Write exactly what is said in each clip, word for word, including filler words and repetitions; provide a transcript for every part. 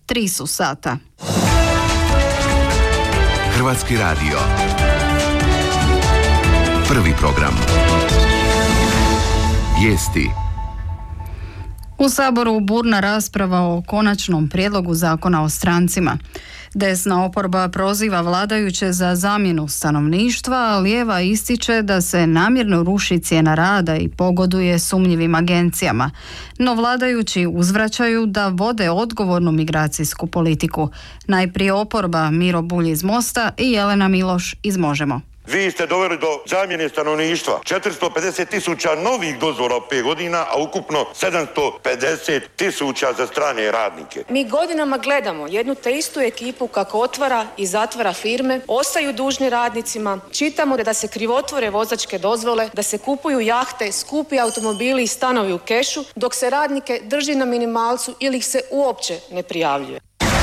Tri su sata. Hrvatski radio. Prvi program. Vijesti. U Saboru burna rasprava o konačnom prijedlogu zakona o strancima. Desna oporba proziva vladajuće za zamjenu stanovništva, a lijeva ističe da se namjerno ruši cijena rada i pogoduje sumnjivim agencijama. No vladajući uzvraćaju da vode odgovornu migracijsku politiku. Najprije oporba, Miro Bulj iz Mosta i Jelena Miloš iz Možemo. Vi ste doveli do zamjene stanovništva četiristo pedeset tisuća novih dozvola u pet godina, a ukupno sedamsto pedeset tisuća za strane radnike. Mi godinama gledamo jednu te istu ekipu kako otvara i zatvara firme, ostaju dužni radnicima, čitamo da se krivotvore vozačke dozvole, da se kupuju jahte, skupi automobili i stanovi u kešu, dok se radnike drži na minimalcu ili ih se uopće ne prijavljuje.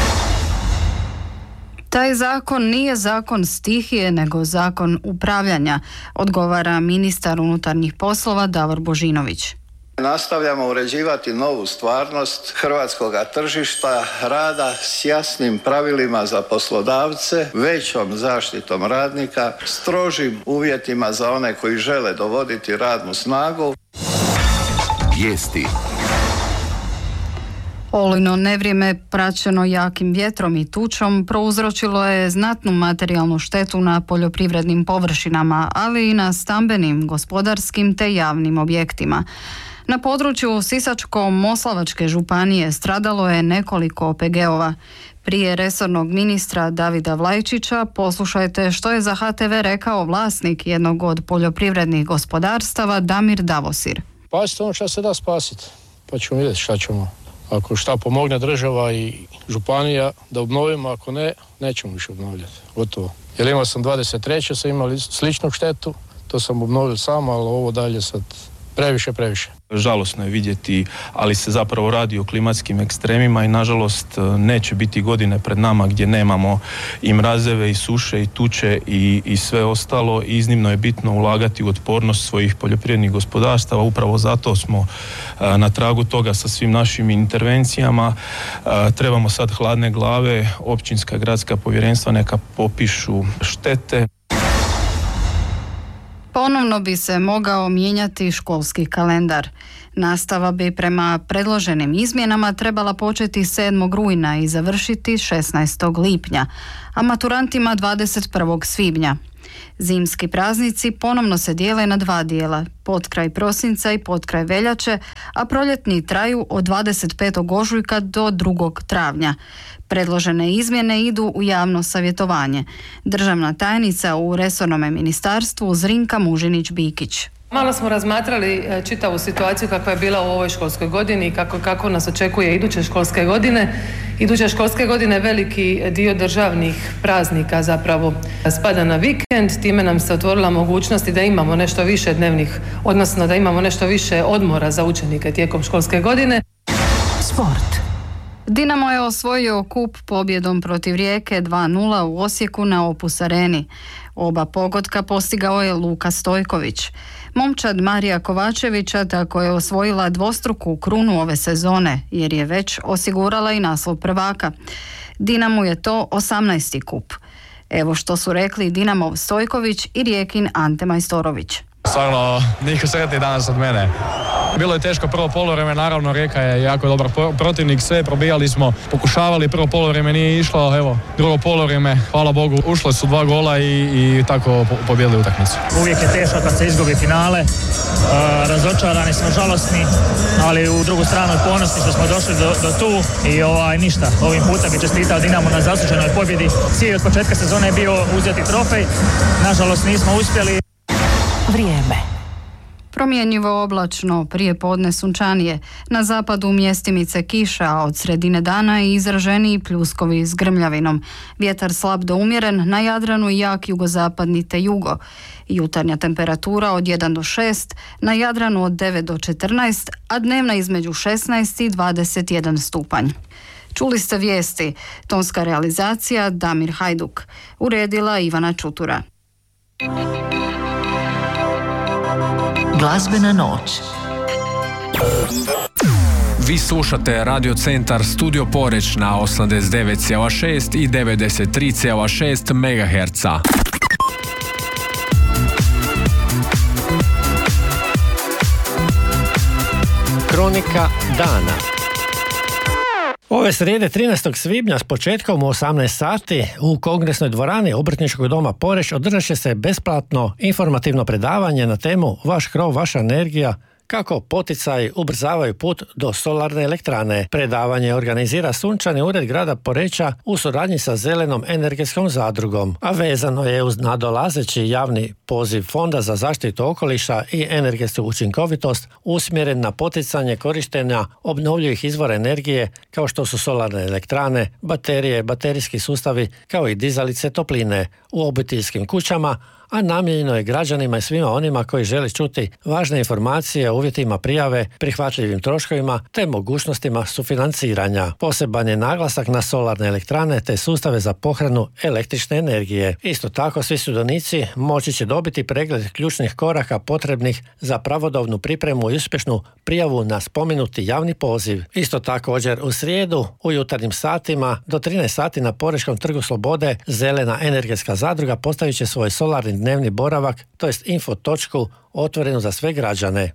Taj zakon nije zakon stihije, nego zakon upravljanja, odgovara ministar unutarnjih poslova Davor Božinović. Nastavljamo uređivati novu stvarnost hrvatskog tržišta rada s jasnim pravilima za poslodavce, većom zaštitom radnika, strožim uvjetima za one koji žele dovoditi radnu snagu. Vijesti. Olujno nevrijeme praćeno jakim vjetrom i tučom prouzročilo je znatnu materijalnu štetu na poljoprivrednim površinama, ali i na stambenim, gospodarskim te javnim objektima. Na području Sisačko-moslavačke županije stradalo je nekoliko O P G-ova. Prije resornog ministra Davida Vlajčića poslušajte što je za H T V rekao vlasnik jednog od poljoprivrednih gospodarstava Damir Davosir. Spasiti ono što se da spasiti, pa ćemo vidjeti šta ćemo. Ako šta pomogne država i županija da obnovimo, ako ne, nećemo više obnovljati. Gotovo. Jer imao sam dvadeset treće sam imao sličnu štetu, to sam obnovio sam, ali ovo dalje sad previše, previše. Žalosno je vidjeti, ali se zapravo radi o klimatskim ekstremima i nažalost neće biti godine pred nama gdje nemamo i mrazeve i suše i tuče i, i sve ostalo. Iznimno je bitno ulagati u otpornost svojih poljoprivrednih gospodarstava. Upravo zato smo a, na tragu toga sa svim našim intervencijama. A, trebamo sad hladne glave, općinska, gradska povjerenstva neka popišu štete. Ponovno bi se mogao mijenjati školski kalendar. Nastava bi prema predloženim izmjenama trebala početi sedmog rujna i završiti šesnaestog lipnja, a maturantima dvadeset prvog svibnja. Zimski praznici ponovno se dijele na dva dijela, potkraj prosinca i potkraj veljače, a proljetni traju od dvadeset petog ožujka do drugog travnja. Predložene izmjene idu u javno savjetovanje. Državna tajnica u resornome ministarstvu Zrinka Mužinić-Bikić. Malo smo razmatrali čitavu situaciju kakva je bila u ovoj školskoj godini i kako, kako nas očekuje iduće školske godine. Iduće školske godine veliki dio državnih praznika zapravo spada na vikend, time nam se otvorila mogućnost da imamo nešto više dnevnih, odnosno da imamo nešto više odmora za učenike tijekom školske godine. Sport. Dinamo je osvojio kup pobjedom protiv Rijeke dva nula u Osijeku na Opus Areni. Oba pogotka postigao je Luka Stojković. Momčad Marija Kovačevića tako je osvojila dvostruku krunu ove sezone, jer je već osigurala i naslov prvaka. Dinamu je to osamnaesti kup. Evo što su rekli Dinamov Stojković i Rijekin Ante Majstorović. Stvarno, niko sretni danas od mene. Bilo je teško prvo poluvreme, naravno Rijeka je jako dobar protivnik, sve probijali smo, pokušavali, prvo poluvreme nije išlo, evo, drugo poluvreme, hvala Bogu, ušle su dva gola i, i tako pobijedili utakmicu. Uvijek je teško kad se izgubi finale, uh, razočarani smo, žalosni, ali u drugu stranu ponosni što smo došli do, do tu i ovaj, ništa, ovim putem bi čestitao Dinamo na zasluženoj pobjedi. Cilj od početka sezone je bio uzeti trofej, nažalost nismo uspjeli. Vrijeme. Promjenjivo oblačno, prije podne sunčanije, na zapadu mjestimice kiša, a od sredine dana i izraženiji pljuskovi s grmljavinom. Vjetar slab do umjeren, na Jadranu i jak jugozapadni te jugo. Jutarnja temperatura od jedan do šest, na Jadranu od devet do četrnaest, a dnevna između šesnaest i dvadeset jedan stupanj. Čuli ste vijesti, tonska realizacija Damir Hajduk, uredila Ivana Čutura. Glazbena noć. Vi slušate Radio Centar Studio Poreć na osamdeset devet zarez šest i devedeset tri zarez šest megaherca. Kronika dana. Ove srijede trinaestog svibnja s početkom u osamnaest sati u kongresnoj dvorani Obrtničkog doma Poreć održat će se besplatno informativno predavanje na temu Vaš krov, vaša energija, kako poticaji ubrzavaju put do solarne elektrane. Predavanje organizira Sunčani ured grada Poreča u suradnji sa Zelenom energetskom zadrugom, a vezano je uz nadolazeći javni poziv Fonda za zaštitu okoliša i energetsku učinkovitost usmjeren na poticanje korištenja obnovljivih izvora energije kao što su solarne elektrane, baterije, baterijski sustavi kao i dizalice topline u obiteljskim kućama, a namijenjeno je građanima i svima onima koji žele čuti važne informacije o uvjetima prijave, prihvatljivim troškovima te mogućnostima sufinanciranja. Poseban je naglasak na solarne elektrane te sustave za pohranu električne energije. Isto tako, svi sudionici moći će dobiti pregled ključnih koraka potrebnih za pravodobnu pripremu i uspješnu prijavu na spomenuti javni poziv. Isto također u srijedu u jutarnjim satima do trinaest sati na Porečkom trgu Slobode Zelena energetska zadruga postavit će svoj solarni dnevni boravak, to jest info točku otvorenu za sve građane.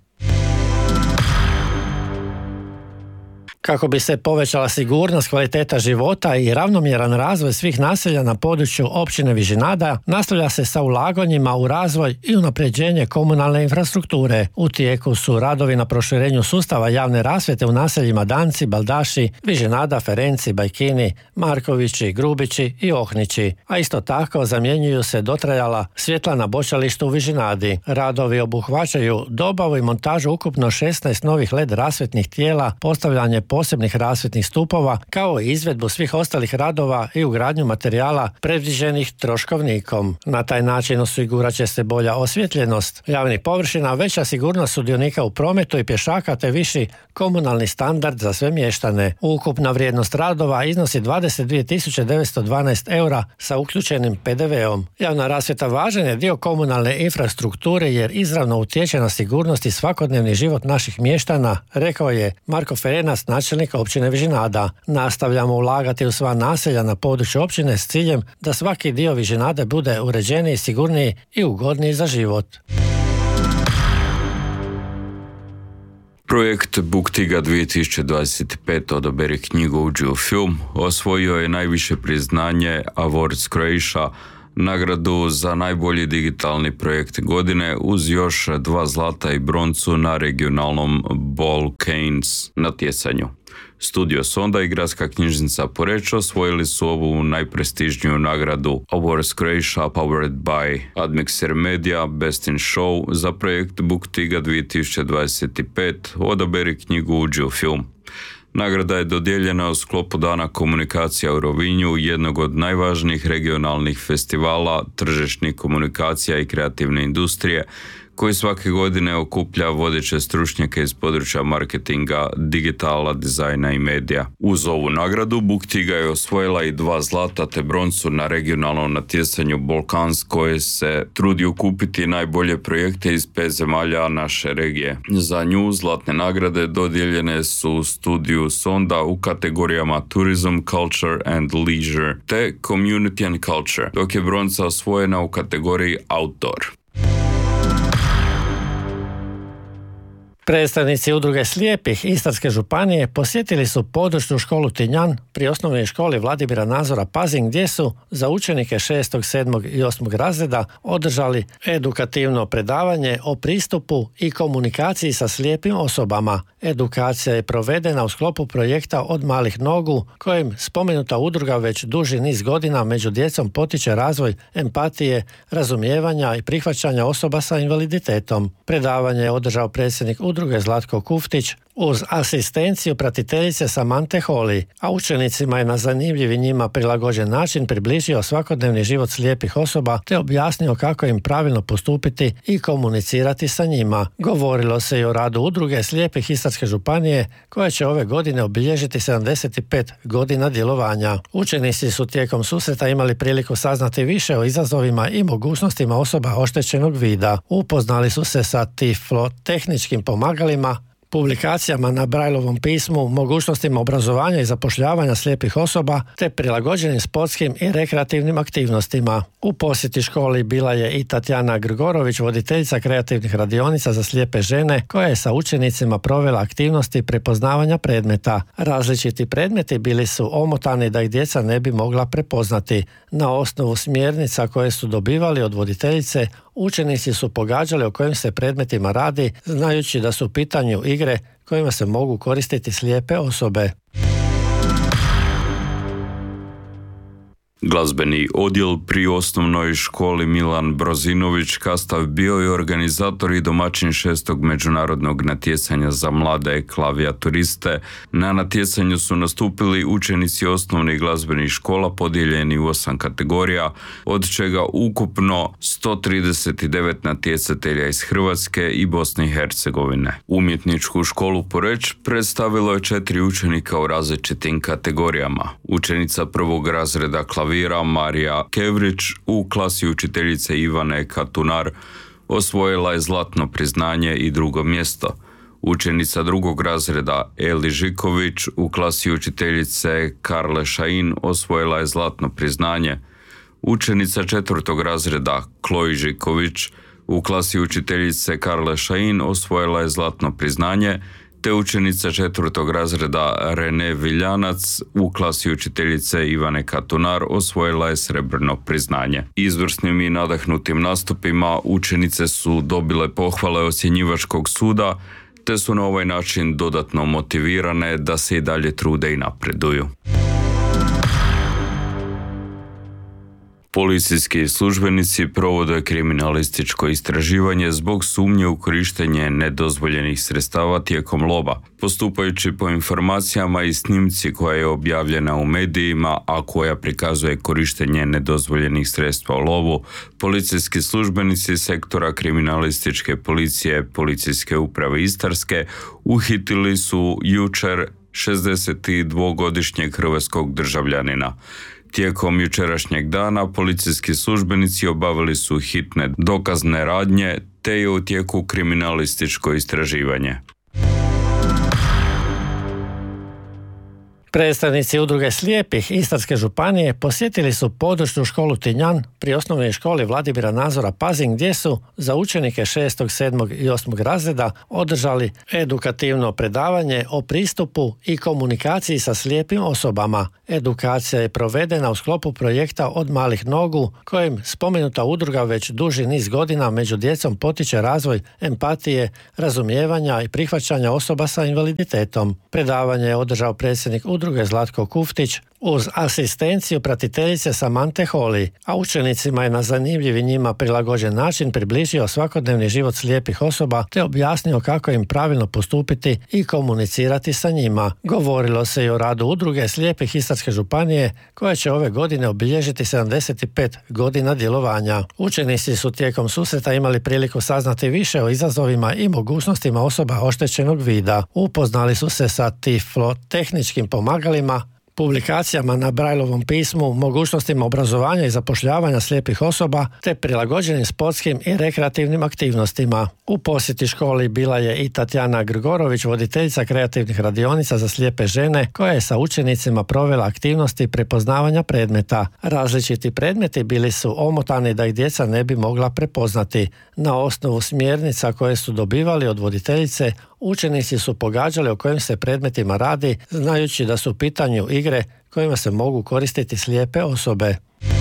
Kako bi se povećala sigurnost, kvaliteta života i ravnomjeran razvoj svih naselja na području općine Vižinada, nastavlja se sa ulaganjima u razvoj i unapređenje komunalne infrastrukture. U tijeku su radovi na proširenju sustava javne rasvjete u naseljima Danci, Baldaši, Vižinada, Ferenci, Bajkini, Markovići, Grubići i Ohnići, a isto tako zamjenjuju se dotrajala svjetla na bočalištu u Vižinadi. Radovi obuhvaćaju dobavu i montažu ukupno šesnaest novih el e de rasvjetnih tijela, postavljanje posebnih rasvjetnih stupova, kao i izvedbu svih ostalih radova i ugradnju materijala predviđenih troškovnikom. Na taj način osigurat će se bolja osvjetljenost javnih površina, veća sigurnost sudionika u prometu i pješaka te viši komunalni standard za sve mještane. Ukupna vrijednost radova iznosi dvadeset dvije tisuće devetsto dvanaest eura sa uključenim pe de veom. Javna rasvjeta važan je dio komunalne infrastrukture jer izravno utječe na sigurnost i svakodnevni život naših mještana, rekao je Marko Ferenac, načelnika općine Vižinada. Nastavljamo ulagati u sva naselja na području općine s ciljem da svaki dio Vižinade bude uređeniji, sigurniji i ugodniji za život. Projekt Buktiga dvije tisuće dvadeset pet Odaberi knjigu, uđi u film osvojio je najviše priznanje Awards Croatia, nagradu za najbolji digitalni projekt godine uz još dva zlata i broncu na regionalnom Balkans natjecanju. Studio Sonda i Gradska knjižnica Poreč osvojili su ovu najprestižniju nagradu Awards Croatia powered by Admixer Media Best in Show za projekt Buktiga dvije tisuće dvadeset pet Odaberi knjigu, uđi u film. Nagrada je dodijeljena u sklopu Dana komunikacija u Rovinju, jednog od najvažnijih regionalnih festivala tržišnih komunikacija i kreativne industrije, koji svake godine okuplja vodeće stručnjake iz područja marketinga, digitala, dizajna i medija. Uz ovu nagradu Buktiga je osvojila i dva zlata te broncu na regionalnom natjecanju Balkans, koje se trudi okupiti najbolje projekte iz pet zemalja naše regije. Za nju zlatne nagrade dodijeljene su studiju Sonda u kategorijama Tourism, Culture and Leisure te Community and Culture, dok je bronca osvojena u kategoriji Outdoor. Predstavnici udruge slijepih Istarske županije posjetili su područnu školu Tinjan pri osnovnoj školi Vladimira Nazora Pazin, gdje su za učenike šestog, sedmog i osmog razreda održali edukativno predavanje o pristupu i komunikaciji sa slijepim osobama. Edukacija je provedena u sklopu projekta Od malih nogu, kojim spomenuta udruga već duži niz godina među djecom potiče razvoj empatije, razumijevanja i prihvaćanja osoba sa invaliditetom. Predavanje je održao predsjednik udruge Zlatko Kuftić uz asistenciju pratiteljice Samante Holi, a učenicima je na zanimljiv i njima prilagođen način približio svakodnevni život slijepih osoba te objasnio kako im pravilno postupiti i komunicirati sa njima. Govorilo se i o radu udruge slijepih Istarske županije, koja će ove godine obilježiti sedamdeset pet godina djelovanja. Učenici su tijekom susreta imali priliku saznati više o izazovima i mogućnostima osoba oštećenog vida. Upoznali su se sa tiflotehničkim pomagalima, publikacijama na Brajlovom pismu, mogućnostima obrazovanja i zapošljavanja slijepih osoba te prilagođenim sportskim i rekreativnim aktivnostima. U posjeti školi bila je i Tatjana Grgorović, voditeljica kreativnih radionica za slijepe žene, koja je sa učenicima provela aktivnosti prepoznavanja predmeta. Različiti predmeti bili su omotani da ih djeca ne bi mogla prepoznati. Na osnovu smjernica koje su dobivali od voditeljice, učenici su pogađali o kojim se predmetima radi, znajući da su u pitanju igre kojima se mogu koristiti slijepe osobe. Glazbeni odjel pri osnovnoj školi Milan Brozinović Kastav bio je organizator i domaćin šestog međunarodnog natjecanja za mlade klavijaturiste. Na natjecanju su nastupili učenici osnovnih glazbenih škola podijeljeni u osam kategorija, od čega ukupno sto trideset devet natjecatelja iz Hrvatske i Bosne i Hercegovine. Umjetničku školu Poreč predstavilo je četiri učenika u različitim kategorijama. Učenica prvog razreda klavijaturisti Marija Kevrić u klasi učiteljice Ivane Katunar osvojila je zlatno priznanje i drugo mjesto. Učenica drugog razreda Eli Žiković u klasi učiteljice Karle Šain osvojila je zlatno priznanje. Učenica četvrtog razreda Kloji Žiković u klasi učiteljice Karle Šain osvojila je zlatno priznanje, te učenica četvrtog razreda Rene Viljanac u klasi učiteljice Ivane Katunar osvojila je srebrno priznanje. Izvrsnim i nadahnutim nastupima učenice su dobile pohvale ocjenjivačkog suda, te su na ovaj način dodatno motivirane da se i dalje trude i napreduju. Policijski službenici provode kriminalističko istraživanje zbog sumnje u korištenje nedozvoljenih sredstava tijekom lova. Postupajući po informacijama i snimci koja je objavljena u medijima, a koja prikazuje korištenje nedozvoljenih sredstva u lovu, policijski službenici sektora kriminalističke policije Policijske uprave Istarske uhitili su jučer šezdesetdvogodišnjeg hrvatskog državljanina. Tijekom jučerašnjeg dana policijski službenici obavili su hitne dokazne radnje, te je u tijeku kriminalističko istraživanje. Predstavnici udruge slijepih Istarske županije posjetili su područnu školu Tinjan pri osnovnoj školi Vladimira Nazora Pazin, gdje su za učenike šestog, sedmog i osmog razreda održali edukativno predavanje o pristupu i komunikaciji sa slijepim osobama. Edukacija je provedena u sklopu projekta Od malih nogu, kojim spomenuta udruga već duži niz godina među djecom potiče razvoj empatije, razumijevanja i prihvaćanja osoba sa invaliditetom. Predavanje je održao predsjednik udruge Zlatko Kuftić uz asistenciju pratiteljice Samante Holi, a učenicima je na zanimljiv i njima prilagođen način približio svakodnevni život slijepih osoba te objasnio kako im pravilno postupiti i komunicirati sa njima. Govorilo se i o radu udruge slijepih Istarske županije, koja će ove godine obilježiti sedamdeset pet godina djelovanja. Učenici su tijekom susreta imali priliku saznati više o izazovima i mogućnostima osoba oštećenog vida. Upoznali su se sa tiflotehničkim pomagalima, publikacijama na Brajlovom pismu, mogućnostima obrazovanja i zapošljavanja slijepih osoba te prilagođenim sportskim i rekreativnim aktivnostima. U posjeti školi bila je i Tatjana Grgorović, voditeljica kreativnih radionica za slijepe žene, koja je sa učenicima provela aktivnosti prepoznavanja predmeta. Različiti predmeti bili su omotani da ih djeca ne bi mogla prepoznati. Na osnovu smjernica koje su dobivali od voditeljice, učenici su pogađali o kojim se predmetima radi, znajući da su u pitanju igre kojima se mogu koristiti slijepe osobe.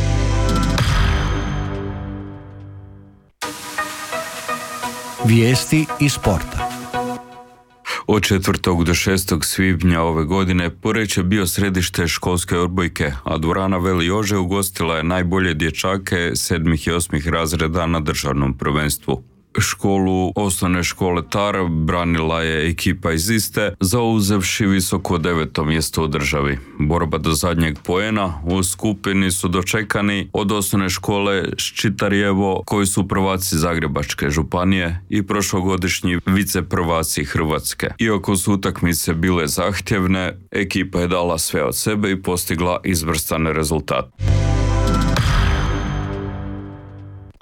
Vijesti iz sporta. Od četvrtog do šestog svibnja ove godine Poreč je bio središte školske odbojke, a dvorana Veli Jože ugostila je najbolje dječake sedmih i osmih razreda na državnom prvenstvu. Školu osnovne škole Tar branila je ekipa iz Iste, zauzevši visoko deveto mjesto u državi. Borba do zadnjeg poena u skupini su dočekani od osnovne škole Ščitarjevo, koji su prvaci Zagrebačke županije i prošlogodišnji viceprvaci Hrvatske. Iako su utakmice bile zahtjevne, ekipa je dala sve od sebe i postigla izvrstan rezultat.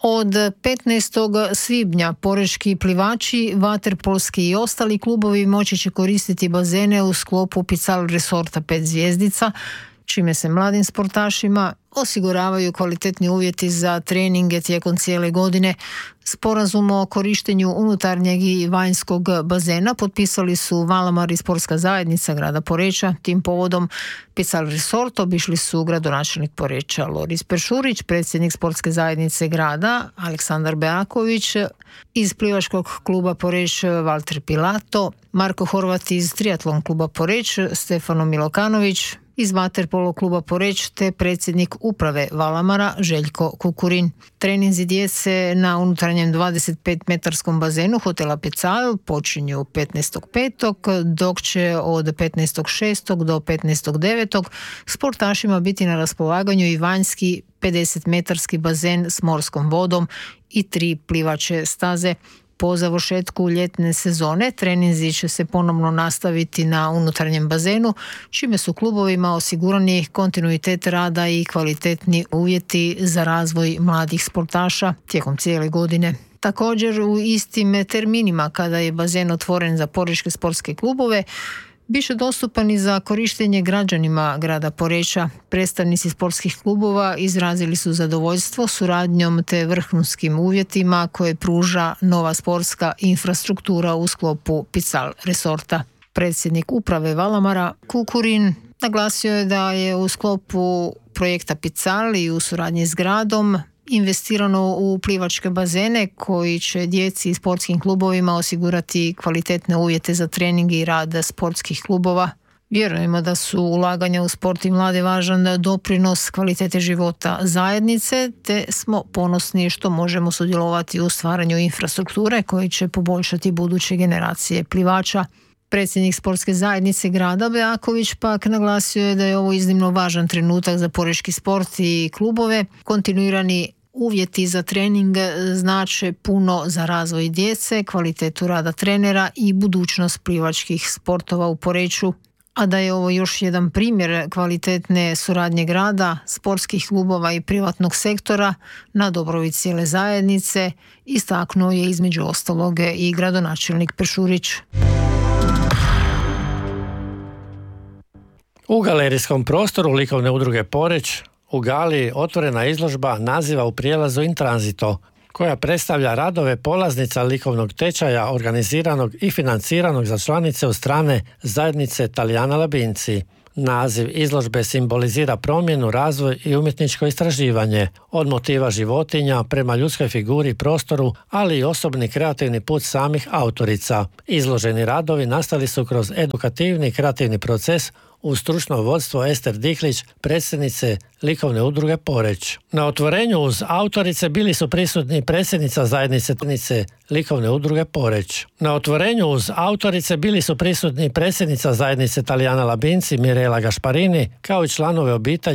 Od petnaestog svibnja porečki plivači, vaterpolski i ostali klubovi moći će koristiti bazene u sklopu Pical Resorta pet zvjezdica, čime se mladim sportašima osiguravaju kvalitetni uvjeti za treninge tijekom cijele godine. Sporazum o korištenju unutarnjeg i vanjskog bazena potpisali su Valamar i sportska zajednica grada Poreča. Tim povodom Pical Resort obišli su gradonačelnik Poreča Loris Peršurić, predsjednik sportske zajednice grada Aleksandar Beaković, iz plivačkog kluba Poreć Valter Pilato, Marko Horvat iz triatlon kluba Poreć Stefano Milokanović, iz vaterpolo kluba Poreć te predsjednik uprave Valamara Željko Kukurin. Treninzi djece na unutarnjem dvadeset pet metarskom bazenu hotela Pical počinju petnaestog petog dok će od petnaestog šestog do petnaestog devetog sportašima biti na raspolaganju i vanjski pedeset metarski bazen s morskom vodom i tri plivače staze. Po završetku ljetne sezone treninzi će se ponovno nastaviti na unutarnjem bazenu, čime su klubovima osigurani kontinuitet rada i kvalitetni uvjeti za razvoj mladih sportaša tijekom cijele godine. Također u istim terminima kada je bazen otvoren za porečke sportske klubove, biše dostupan i za korištenje građanima grada Poreča. Predstavnici sportskih klubova izrazili su zadovoljstvo suradnjom te vrhunskim uvjetima koje pruža nova sportska infrastruktura u sklopu Pical Resorta. Predsjednik uprave Valamara Kukurin naglasio je da je u sklopu projekta Pical i u suradnji s gradom investirano u plivačke bazene koji će djeci i sportskim klubovima osigurati kvalitetne uvjete za trening i rad sportskih klubova. Vjerujemo da su ulaganja u sport i mlade važan doprinos kvalitete života zajednice, te smo ponosni što možemo sudjelovati u stvaranju infrastrukture koji će poboljšati buduće generacije plivača. Predsjednik sportske zajednice grada Beaković pak naglasio je da je ovo iznimno važan trenutak za porečki sport i klubove. Kontinuirani uvjeti za trening znače puno za razvoj djece, kvalitetu rada trenera i budućnost plivačkih sportova u Poreču. A da je ovo još jedan primjer kvalitetne suradnje grada, sportskih klubova i privatnog sektora na dobrobit cijele zajednice, istaknuo je između ostalog i gradonačelnik Peršurić. U galerijskom prostoru likovne udruge Poreč u Gali otvorena izložba naziva U prijelazu in tranzito, koja predstavlja radove polaznica likovnog tečaja organiziranog i financiranog za članice od strane zajednice Talijana Labinci. Naziv izložbe simbolizira promjenu, razvoj i umjetničko istraživanje, od motiva životinja prema ljudskoj figuri i prostoru, ali i osobni kreativni put samih autorica. Izloženi radovi nastali su kroz edukativni kreativni proces uz stručno vodstvo Ester Dihlić, predsjednice likovne udruge Poreč. Na otvorenju uz autorice bili su prisutni predsjednica zajednice likovne udruge Poreč. Na otvorenju uz autorice bili su prisutni predsjednica zajednice Talijana Labinci Mirela Gašparini, kao i članove obitelji